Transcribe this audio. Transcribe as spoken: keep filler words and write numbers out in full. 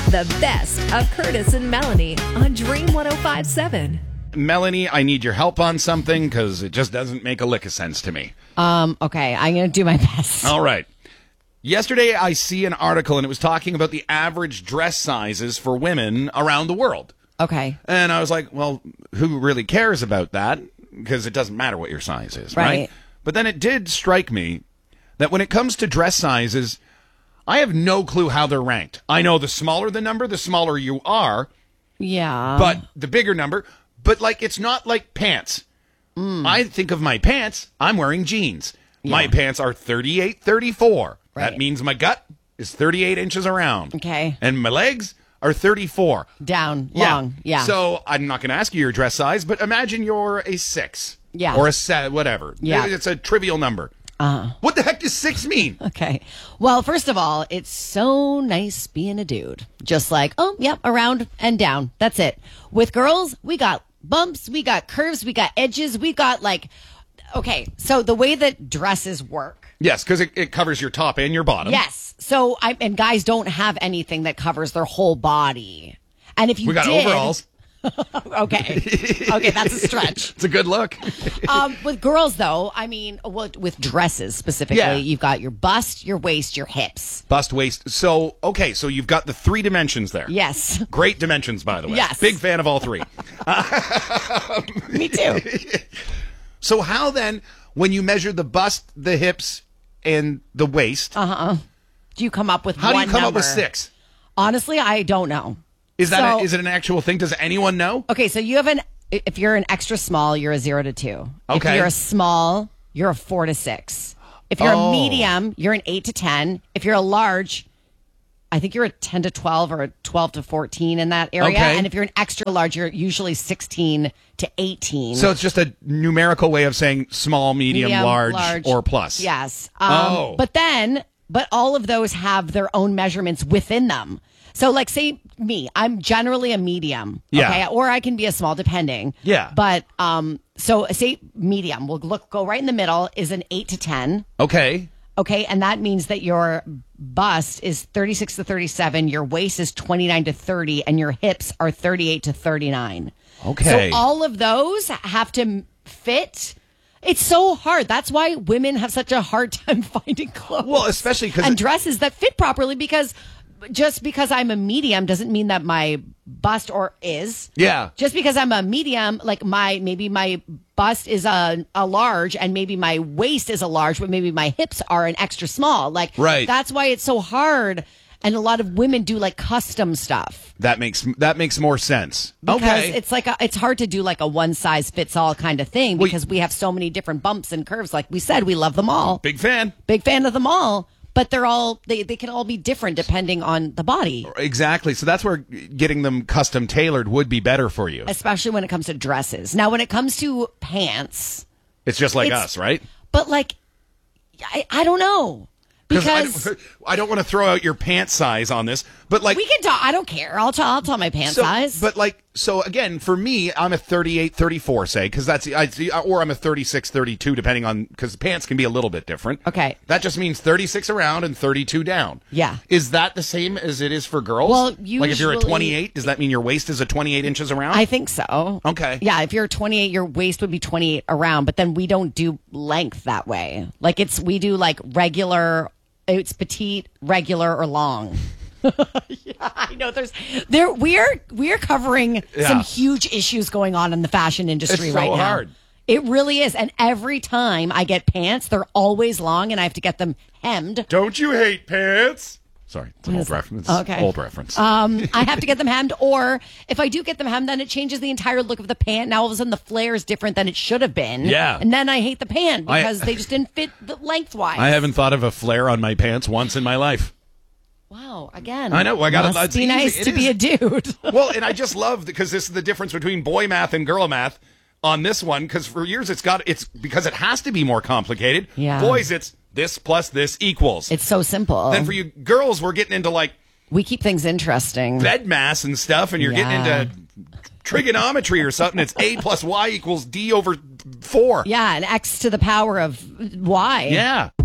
The best of Curtis and Melanie on Dream one oh five point seven. Melanie, I need your help on something because it just doesn't make a lick of sense to me. Um, okay, I'm going to do my best. All right. Yesterday, I see an article, and it was talking about the average dress sizes for women around the world. Okay. And I was like, well, who really cares about that? Because it doesn't matter what your size is, right? Right. But then it did strike me that when it comes to dress sizes, I have no clue how they're ranked. I know the smaller the number, the smaller you are. Yeah. But the bigger number, but like it's not like pants. Mm. I think of my pants, I'm wearing jeans. Yeah. My pants are thirty-eight, thirty-four. Right. That means my gut is thirty-eight inches around. Okay. And my legs are thirty-four. Down, long, yeah. So I'm not going to ask you your dress size, but imagine you're a six. Yeah. Or a set, whatever. Yeah. It's a trivial number. Uh-huh. What the heck does six mean? Okay. Well, first of all, it's so nice being a dude. Just like, oh, yep, around and down. That's it. With girls, we got bumps, we got curves, we got edges, we got like, okay, so the way that dresses work. Yes, because it, it covers your top and your bottom. Yes. So, I, and guys don't have anything that covers their whole body. And if you We got did, overalls. okay. Okay, that's a stretch. It's a good look. um, with girls, though, I mean, well, with dresses specifically, Yeah. you've got your bust, your waist, your hips. Bust, waist. So, okay, so you've got the three dimensions there. Yes. Great dimensions, by the way. Yes. Big fan of all three. Me too. So how then, when you measure the bust, the hips, and the waist, Uh-huh. Do you come up with how one do you come number? up with six? Honestly, I don't know. Is that So- a, is it an actual thing? Does anyone know? Okay, so you have an, if you're an extra small, you're a zero to two. Okay. If you're a small, you're a four to six. If you're Oh. a medium, you're an eight to ten. If you're a large, I think you're a ten to twelve or a twelve to fourteen in that area. Okay. And if you're an extra large, you're usually sixteen to eighteen. So it's just a numerical way of saying small, medium, Medium, large, or plus. Yes. Um, Oh. But then, but all of those have their own measurements within them. So, like, say me, I'm generally a medium. Yeah. Okay, or I can be a small, depending. Yeah. But um, so say medium. We'll look go right in the middle is an eight to ten. Okay. Okay, and that means that your bust is thirty-six to thirty-seven, your waist is twenty-nine to thirty, and your hips are thirty-eight to thirty-nine. Okay. So all of those have to fit. It's so hard. That's why women have such a hard time finding clothes. Well, especially 'cause and it- dresses that fit properly, because just because I'm a medium doesn't mean that my bust or is. Yeah. Just because I'm a medium, like my maybe my bust is a a large and maybe my waist is a large, but maybe my hips are an extra small. Like Right. that's why it's so hard. And a lot of women do like custom stuff. That makes that makes more sense. Because Okay. it's like a, it's hard to do like a one size fits all kind of thing, Well, because we have so many different bumps and curves. Like we said, we love them all. Big fan. Big fan of them all. But they're all they, they can all be different depending on the body. Exactly. So that's where getting them custom tailored would be better for you. Especially when it comes to dresses. Now when it comes to pants, It's just like It's- us, right? but like I, I don't know. Because I, I don't want to throw out your pant size on this, but like we can talk. I don't care. I'll tell. I'll tell my pant so, size. But like, so again, for me, I'm a thirty-eight, thirty-four, say, because that's, I, or I'm a thirty-six, thirty-two, depending on, because pants can be a little bit different. Okay. That just means thirty-six around and thirty-two down. Yeah. Is that the same as it is for girls? Well, like if you're a usually- twenty-eight, does that mean your waist is a twenty-eight inches around? I think so. Okay. Yeah, if you're twenty-eight, your waist would be twenty-eight around, but then we don't do length that way. Like it's we do like regular. It's petite, regular, or long. Yeah, I know. There's there. We are we are covering Yeah. some huge issues going on in the fashion industry It's so right now. hard. It really is. And every time I get pants, they're always long, and I have to get them hemmed. Don't you hate pants? Sorry, it's an old is that? reference. Okay. Old reference. Um, I have to get them hemmed, or if I do get them hemmed, then it changes the entire look of the pant. Now all of a sudden the flare is different than it should have been. Yeah. And then I hate the pant I- because they just didn't fit the lengthwise. I haven't thought of a flare on my pants once in my life. Wow, again. I know, I gotta- Must it's be easy. nice It to be is. a dude. Well, and I just love, because this is the difference between boy math and girl math on this one, because for years it's got, it's because it has to be more complicated. Yeah. Boys, it's this plus this equals. It's so simple. Then for you girls, we're getting into like we keep things interesting. bed mass and stuff, and you're Yeah. getting into trigonometry or something. It's A plus Y equals D over four. Yeah, and X to the power of Y. Yeah.